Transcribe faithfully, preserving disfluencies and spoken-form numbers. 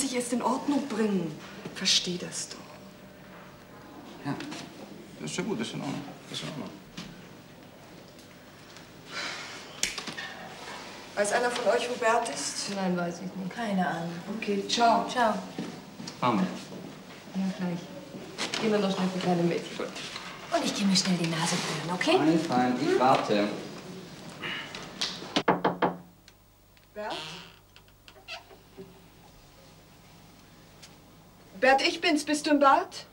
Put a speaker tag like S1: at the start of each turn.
S1: ich erst in Ordnung bringen. Versteh das doch.
S2: Ja, das ist ja gut, das ist in Ordnung. Das ist in Ordnung.
S1: Weiß einer von euch, wo Bert ist?
S3: Nein, weiß ich nicht. Keine Ahnung.
S1: Okay, ciao.
S3: Ciao.
S2: Mama.
S3: Ja, gleich. Gehen wir noch schnell für kleine Mädchen. Gut. Und ich gehe mir schnell die Nase führen, okay?
S2: Fein, fein, ich warte.
S1: Bert? Bert, ich bin's. Bist du im Bad?